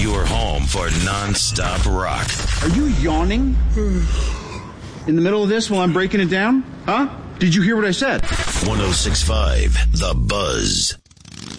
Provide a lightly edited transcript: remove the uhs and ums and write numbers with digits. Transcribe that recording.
Your home for non-stop rock. Are you yawning? In the middle of this while I'm breaking it down? Huh? Did you hear what I said? 106.5 The Buzz.